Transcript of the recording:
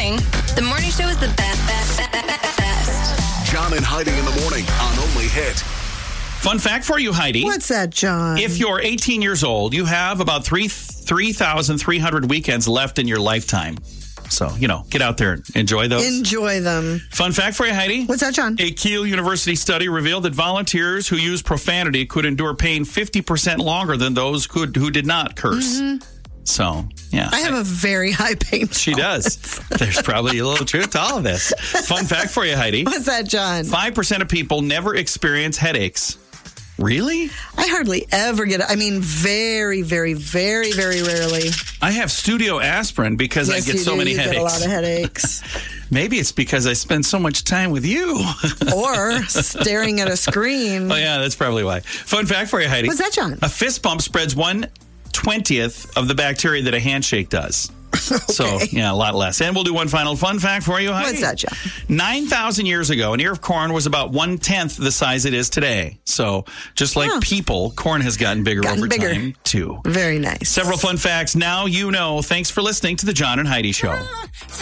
morning. The morning show is the best. John and Heidi in the morning on Only Hit. Fun fact for you, Heidi. What's that, John? If you're 18 years old, you have about 3,300 weekends left in your lifetime. So, get out there and enjoy those. Enjoy them. Fun fact for you, Heidi. What's that, John? A Kiel University study revealed that volunteers who use profanity could endure pain 50% longer than those who did not curse. Mm-hmm. So, yeah. I have a very high pain She does. There's probably a little truth to all of this. Fun fact for you, Heidi. What's that, John? 5% of people never experience headaches. Really? I hardly ever get it. I mean, very, very, very, very rarely. I have studio aspirin because I get so many headaches. Get a lot of headaches. Maybe it's because I spend so much time with you. Or staring at a screen. Oh, yeah, that's probably why. Fun fact for you, Heidi. What's that, John? A fist bump spreads 1/20th of the bacteria that a handshake does. Okay. So, yeah, a lot less. And we'll do one final fun fact for you, Heidi. What's that, John? 9,000 years ago, an ear of corn was about 1/10 the size it is today. So, just like people, corn has gotten bigger over time, too. Very nice. Several fun facts. Now you know. Thanks for listening to the John and Heidi Show.